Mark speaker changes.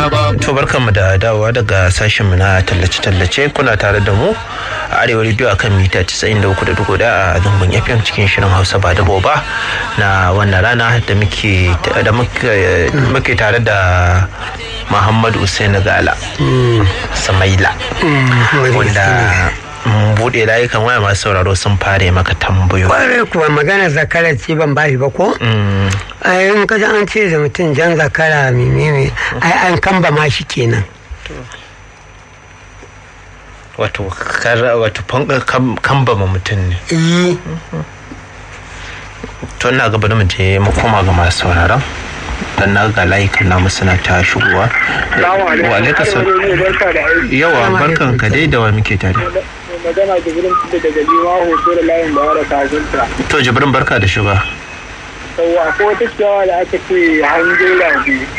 Speaker 1: To barkanmu da dawowa daga sashenmu na tallace-tallace, kuna tare da mu a Arewa Radio akan mita 93.4 a zangon FM cikin shirin Hausa ba da boba na wannan rana da muke tare da Muhammad Hussein Gala Samaila wanda bude layukan waya masu sauraro sun fare maka tambayo.
Speaker 2: Kwarai kuwa magana zakara ce ban bashi ba ko? In kaji an ce da mutum jan zakara mimimi ai an kamba ma shi kenan.
Speaker 1: Wato kamba ma mutum ne. To ina gaba da mu je mu koma ga masu sauraron. Dan na ga layukan namu suna ta shigowa. Wa alaikum salam. Yawa barkan ka dai da wa muke tare.
Speaker 3: Magana Jibrin daga Lima hoto da layin Bayero Kagunta.
Speaker 1: To Jibrin barka da shiga.
Speaker 3: Yawwa ko wata ciyawa da aka ce hanjela biyu.